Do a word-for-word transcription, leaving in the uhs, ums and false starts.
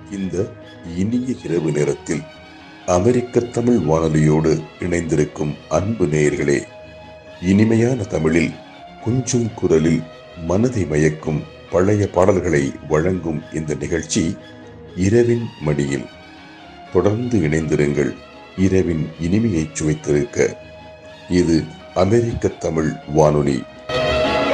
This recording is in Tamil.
இந்த இனிய இரவு நேரத்தில் அமெரிக்க தமிழ் வானொலியோடு இணைந்திருக்கும் அன்பு நேயர்களே, இனிமையான தமிழில் கொஞ்சும் குரலில் மனதை மயக்கும் பழைய பாடல்களை வழங்கும் இந்த நிகழ்ச்சி இரவின் மடியில். தொடர்ந்து இணைந்திருங்கள். இரவின் இனிமையை சுவைத்திருக்க இது அமெரிக்க தமிழ் வானொலி.